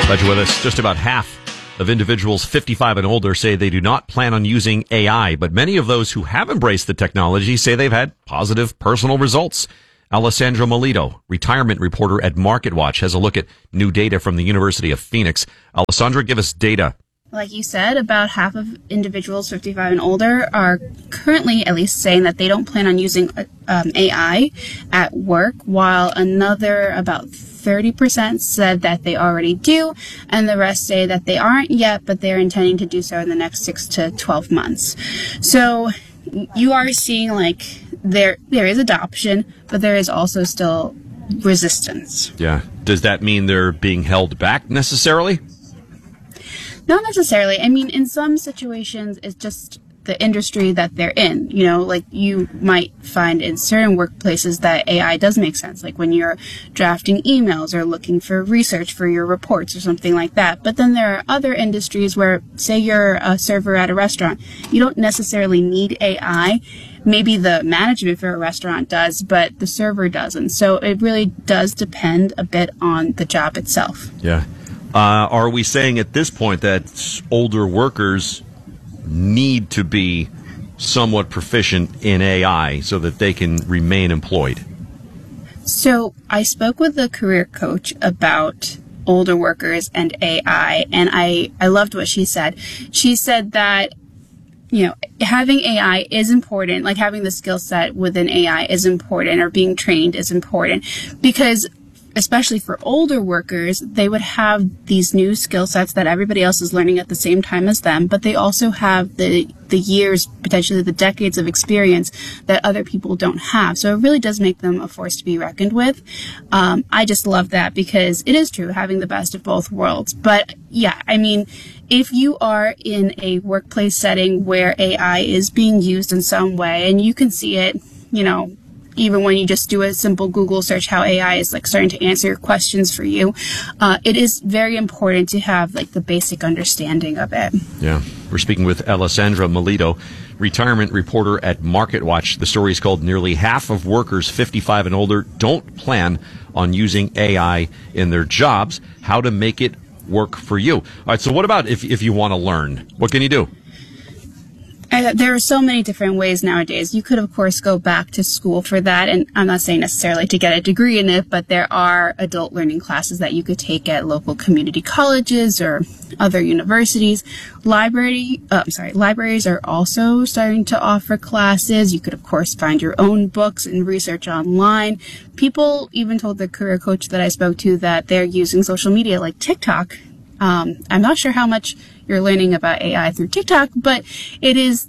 Glad you're with us. Just about half of individuals 55 and older say they do not plan on using AI, but many of those who have embraced the technology say they've had positive personal results. Alessandra Melito, retirement reporter at MarketWatch, has a look at new data from the University of Phoenix. Alessandra, give us data. Like you said, about half of individuals 55 and older are currently at least saying that they don't plan on using AI at work, while another about 30% said that they already do, and the rest say that they aren't yet, but they're intending to do so in the next 6 to 12 months. So you are seeing like there is adoption, but there is also still resistance. Yeah. Does that mean they're being held back necessarily? Not necessarily. I mean, in some situations, it's just the industry that they're in. You know, like you might find in certain workplaces that AI does make sense, like when you're drafting emails or looking for research for your reports or something like that. But then there are other industries where, say you're a server at a restaurant, you don't necessarily need AI. Maybe the management for a restaurant does, but the server doesn't. So it really does depend a bit on the job itself. Yeah. Are we saying at this point that older workers need to be somewhat proficient in AI so that they can remain employed? So I spoke with a career coach about older workers and AI, and I loved what she said. She said that, you know, having AI is important, like having the skill set within AI is important, or being trained is important, because especially for older workers, they would have these new skill sets that everybody else is learning at the same time as them, but they also have the years, potentially the decades of experience that other people don't have. So it really does make them a force to be reckoned with. I just love that, because it is true, having the best of both worlds. But yeah, I mean, if you are in a workplace setting where AI is being used in some way, and you can see it, you know, even when you just do a simple Google search, how AI is like starting to answer your questions for you, it is very important to have like the basic understanding of it. Yeah. We're speaking with Alessandra Melito, retirement reporter at MarketWatch. The story is called "Nearly Half of Workers 55 and Older Don't Plan on Using AI in Their Jobs. How to Make It Work for You." All right. So what about if you want to learn? What can you do? There are so many different ways nowadays. You could, of course, go back to school for that. And I'm not saying necessarily to get a degree in it, but there are adult learning classes that you could take at local community colleges or other universities. Libraries are also starting to offer classes. You could, of course, find your own books and research online. People even told the career coach that I spoke to that they're using social media like TikTok. I'm not sure how much you're learning about AI through TikTok, but it is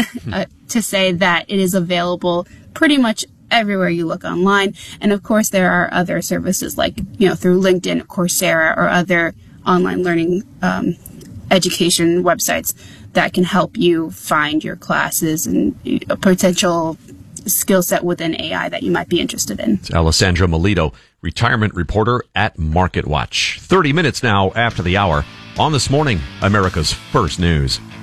to say that it is available pretty much everywhere you look online. And of course, there are other services like, you know, through LinkedIn, Coursera, or other online learning education websites that can help you find your classes and a potential skill set within AI that you might be interested in. It's Alessandra Melito, retirement reporter at MarketWatch. 30 minutes now after the hour on This Morning, America's First News.